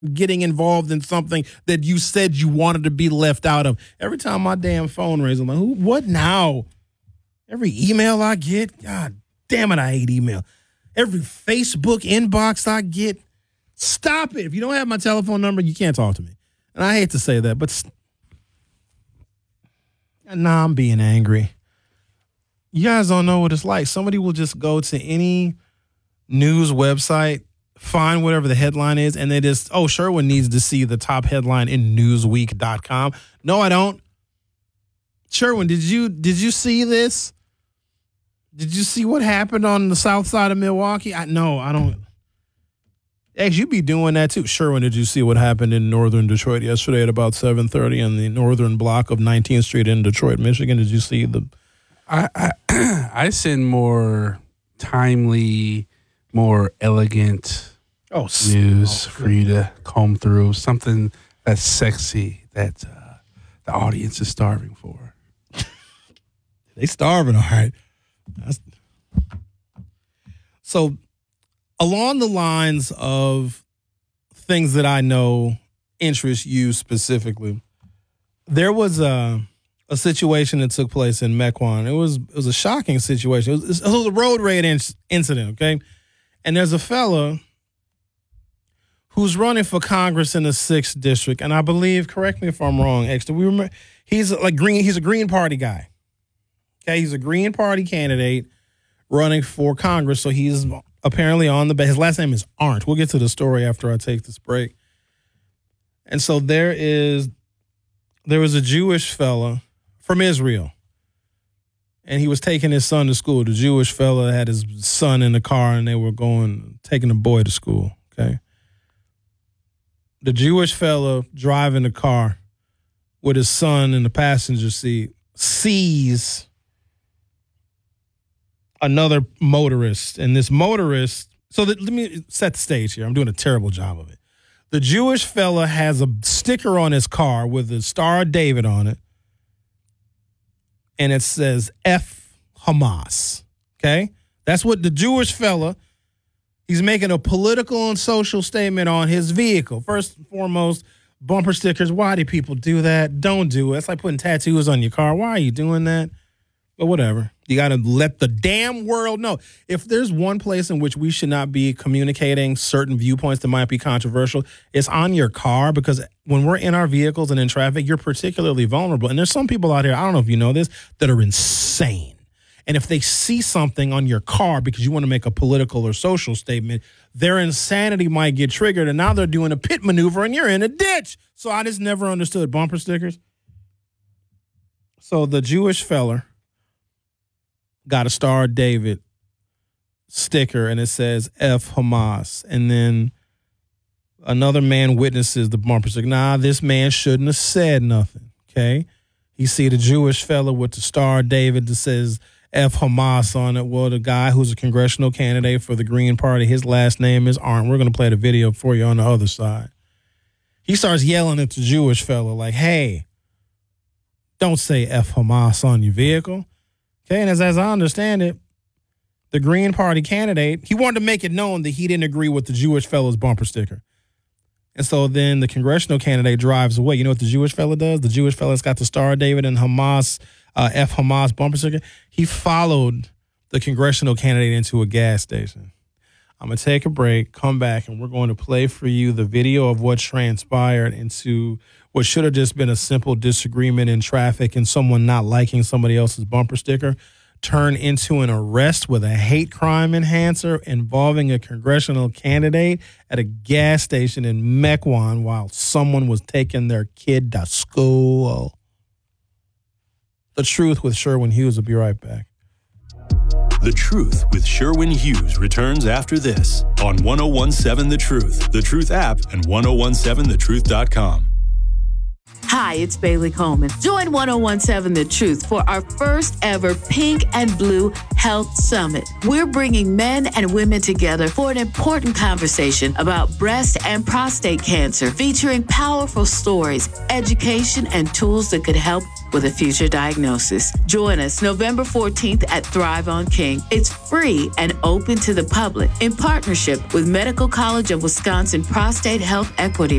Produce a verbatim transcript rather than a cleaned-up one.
getting involved in something that you said you wanted to be left out of. Every time my damn phone rings, I'm like, who, what now? Every email I get, God damn it, I hate email. Every Facebook inbox I get, stop it. If you don't have my telephone number, you can't talk to me. And I hate to say that, but st- nah, I'm being angry. You guys don't know what it's like. Somebody will just go to any news website, find whatever the headline is, and they just, oh, Sherwin needs to see the top headline in newsweek dot com. No, I don't. Sherwin, did you did you see this? Did you see what happened on the south side of Milwaukee? I No, I don't. X, you be doing that too. Sherwin, did you see what happened in northern Detroit yesterday at about seven thirty on the northern block of nineteenth Street in Detroit, Michigan? Did you see the... I I, I send more timely, more elegant oh, news oh, for you to comb through. Something that's sexy that uh, the audience is starving for. They starving, all right. That's... So... Along the lines of things that I know interest you specifically, there was a, a situation that took place in Mequon. It was it was a shocking situation. It was, it was a road rage in- incident, okay? And there's a fella who's running for Congress in the sixth district, and I believe, correct me if I'm wrong, X, do we remember? He's like green. He's a Green Party guy. Okay, he's a Green Party candidate running for Congress, so he's apparently on the base. His last name is Arndt. We'll get to the story after I take this break. And so there is, there was a Jewish fella from Israel, and he was taking his son to school. The Jewish fella had his son in the car, and they were going, taking the boy to school, okay? The Jewish fella driving the car with his son in the passenger seat sees another motorist, and this motorist, so that, let me set the stage here. I'm doing a terrible job of it. The Jewish fella has a sticker on his car with the Star of David on it, and it says F Hamas, okay? That's what the Jewish fella, he's making a political and social statement on his vehicle. First and foremost, bumper stickers. Why do people do that? Don't do it. It's like putting tattoos on your car. Why are you doing that? But whatever. You got to let the damn world know. If there's one place in which we should not be communicating certain viewpoints that might be controversial, it's on your car, because when we're in our vehicles and in traffic, you're particularly vulnerable. And there's some people out here, I don't know if you know this, that are insane. And if they see something on your car because you want to make a political or social statement, their insanity might get triggered, and now they're doing a pit maneuver and you're in a ditch. So I just never understood bumper stickers. So the Jewish feller got a Star of David sticker, and it says F Hamas. And then another man witnesses the bumper sticker. Nah, this man shouldn't have said nothing, okay? You see the Jewish fella with the Star of David that says F Hamas on it. Well, the guy who's a congressional candidate for the Green Party, his last name is Arndt. We're going to play the video for you on the other side. He starts yelling at the Jewish fella like, hey, don't say F Hamas on your vehicle. Okay, and as, as I understand it, the Green Party candidate, he wanted to make it known that he didn't agree with the Jewish fella's bumper sticker. And so then the congressional candidate drives away. You know what the Jewish fella does? The Jewish fella's got the Star of David and Hamas, uh, F Hamas bumper sticker. He followed the congressional candidate into a gas station. I'm going to take a break, come back, and we're going to play for you the video of what transpired into what should have just been a simple disagreement in traffic and someone not liking somebody else's bumper sticker turn into an arrest with a hate crime enhancer involving a congressional candidate at a gas station in Mequon while someone was taking their kid to school. The Truth with Sherwin Hughes. Will be right back. The Truth with Sherwin Hughes returns after this on ten seventeen The Truth, The Truth app, and ten seventeen the truth dot com. Hi, it's Bailey Coleman. Join ten seventeen The Truth for our first ever Pink and Blue Health Summit. We're bringing men and women together for an important conversation about breast and prostate cancer, featuring powerful stories, education, and tools that could help with a future diagnosis. Join us November fourteenth at Thrive on King. It's free and open to the public in partnership with Medical College of Wisconsin Prostate Health Equity